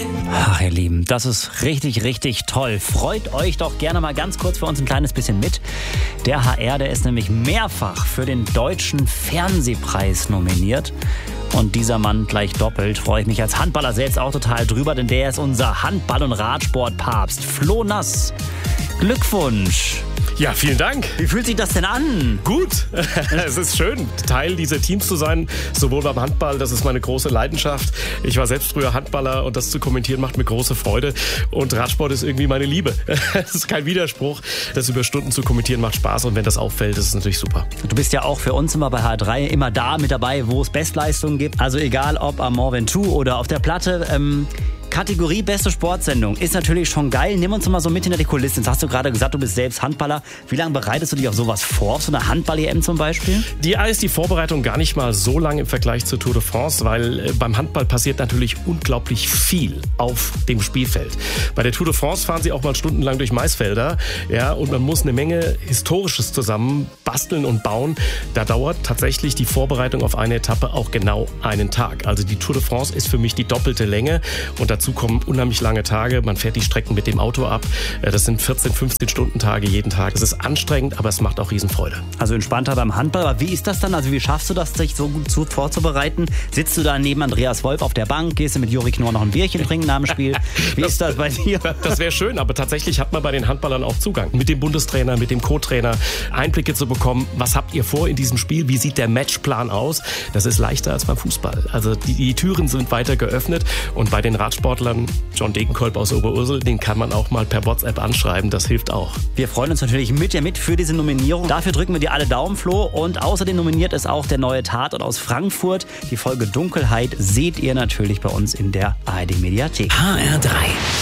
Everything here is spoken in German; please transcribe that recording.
Ach, ihr Lieben, das ist richtig, richtig toll. Freut euch doch gerne mal ganz kurz für uns ein kleines bisschen mit. Der HR, der ist nämlich mehrfach für den Deutschen Fernsehpreis nominiert. Und dieser Mann gleich doppelt. Freue ich mich als Handballer selbst auch total drüber, denn der ist unser Handball- und Radsportpapst. Flo Nass, Glückwunsch. Ja, vielen Dank. Wie fühlt sich das denn an? Gut. Es ist schön, Teil dieser Teams zu sein, sowohl beim Handball, das ist meine große Leidenschaft. Ich war selbst früher Handballer und das zu kommentieren macht mir große Freude. Und Radsport ist irgendwie meine Liebe. Es ist kein Widerspruch. Das über Stunden zu kommentieren macht Spaß und wenn das auffällt, ist es natürlich super. Du bist ja auch für uns immer bei H3 immer da mit dabei, wo es Bestleistungen gibt. Also egal ob am Mont Ventoux oder auf der Platte. Kategorie Beste Sportsendung ist natürlich schon geil. Nimm uns mal so mit hinter die Kulissen. Jetzt hast du gerade gesagt, du bist selbst Handballer. Wie lange bereitest du dich auf sowas vor? Auf so eine Handball-EM zum Beispiel? Ist die Vorbereitung gar nicht mal so lang im Vergleich zur Tour de France, weil beim Handball passiert natürlich unglaublich viel auf dem Spielfeld. Bei der Tour de France fahren sie auch mal stundenlang durch Maisfelder. Ja, und man muss eine Menge Historisches zusammen basteln und bauen. Da dauert tatsächlich die Vorbereitung auf eine Etappe auch genau einen Tag. Also die Tour de France ist für mich die doppelte Länge und dazu kommen unheimlich lange Tage. Man fährt die Strecken mit dem Auto ab. Das sind 14, 15 Stunden Tage jeden Tag. Es ist anstrengend, aber es macht auch Riesenfreude. Also entspannter beim Handball. Aber wie ist das dann? Also wie schaffst du das, dich so gut vorzubereiten? Sitzt du da neben Andreas Wolf auf der Bank? Gehst du mit Juri Knorr noch ein Bierchen trinken nach dem Spiel? Wie ist das bei dir? Das wäre schön, aber tatsächlich hat man bei den Handballern auch Zugang. Mit dem Bundestrainer, mit dem Co-Trainer Einblicke zu bekommen. Was habt ihr vor in diesem Spiel? Wie sieht der Matchplan aus? Das ist leichter als beim Fußball. Also die Türen sind weiter geöffnet und bei den Radsportlern John Degenkolb aus Oberursel, den kann man auch mal per WhatsApp anschreiben, das hilft auch. Wir freuen uns natürlich mit dir mit für diese Nominierung. Dafür drücken wir dir alle Daumen, Flo. Und außerdem nominiert ist auch der neue Tatort aus Frankfurt. Die Folge Dunkelheit seht ihr natürlich bei uns in der ARD Mediathek. HR3